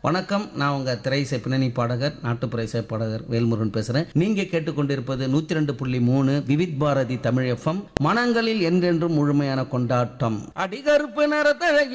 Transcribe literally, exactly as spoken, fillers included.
வணக்கம், நான் உங்க திரையிசை பின்னணி பாடகர், நாட்டுப்புற இசை பாடகர் வேல்முருகன் பேசுறேன். நீங்க கேட்டுக்கொண்டிருப்பது நூத்தி ரெண்டு புள்ளி மூணு விவித் பாரதி தமிழ் எஃப்எம். மனங்களில் என்றென்றும் முழுமையான கொண்டாட்டம். அடிகருப்பு நிறத்த